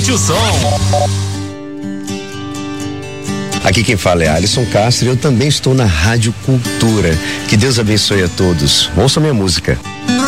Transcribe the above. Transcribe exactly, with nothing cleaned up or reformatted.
Aumente o som. Aqui quem fala é Alisson Castro e eu também estou na Rádio Cultura. Que Deus abençoe a todos. Ouça minha música.